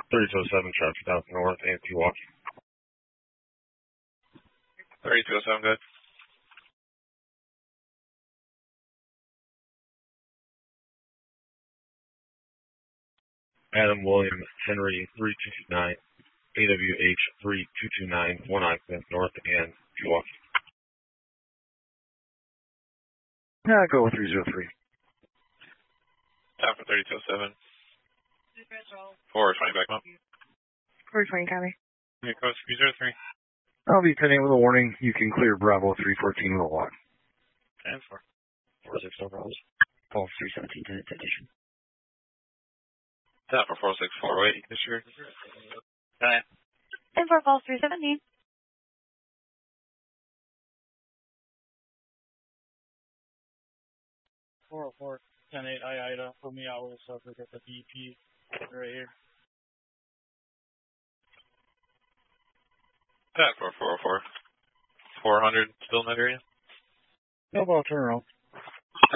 3207, traffic out north and Pewaukee. 3207, good. Adam William Henry 3229, AWH 3229, 1 occupant north and Pewaukee. Yeah, go with 303. Time for 3207. 420 back up. 420, copy. Here goes 303. I'll be 10-8 with a warning. You can clear Bravo 314 with a walk. 10-4. 460 Bravo. False 317 to citation. Time for 46408. This year. 10 for false 317. Four 10-8 Ida. Put me out with stuff at the BP right here. Time for 404. 400 still in that area? No ball, turn around.